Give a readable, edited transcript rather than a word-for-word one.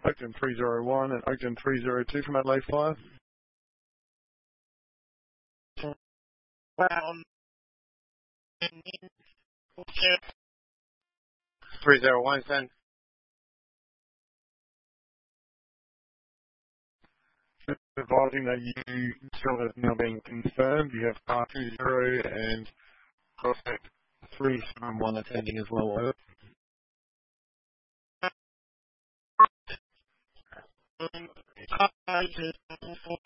Oakden 301 and Oakden 302 from Adelaide Flyer. Well, 301, send. Advising that you still have now been confirmed. You have car 20 and prospect 371 attending as well.